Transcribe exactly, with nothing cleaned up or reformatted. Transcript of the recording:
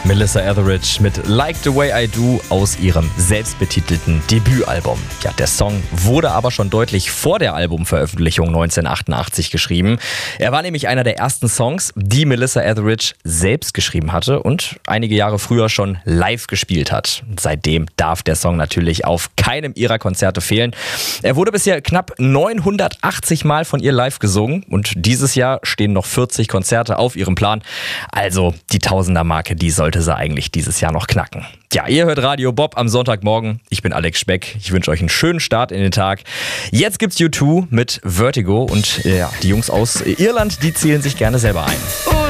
Melissa Etheridge mit Like the Way I Do aus ihrem selbstbetitelten Debütalbum. Ja, der Song wurde aber schon deutlich vor der Albumveröffentlichung neunzehnhundertachtundachtzig geschrieben. Er war nämlich einer der ersten Songs, die Melissa Etheridge selbst geschrieben hatte und einige Jahre früher schon live gespielt hat. Seitdem darf der Song natürlich auf keinem ihrer Konzerte fehlen. Er wurde bisher knapp neunhundertachtzig Mal von ihr live gesungen und dieses Jahr stehen noch vierzig Konzerte auf ihrem Plan. Also die Tausender-Marke, die sollte sie eigentlich dieses Jahr noch knacken. Ja, ihr hört Radio Bob am Sonntagmorgen. Ich bin Alex Speck. Ich wünsche euch einen schönen Start in den Tag. Jetzt gibt's U zwei mit Vertigo und ja, die Jungs aus Irland, die zählen sich gerne selber ein.